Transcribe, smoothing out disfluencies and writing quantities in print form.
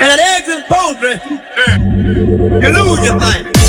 and an eggs and poultry, you lose your thing.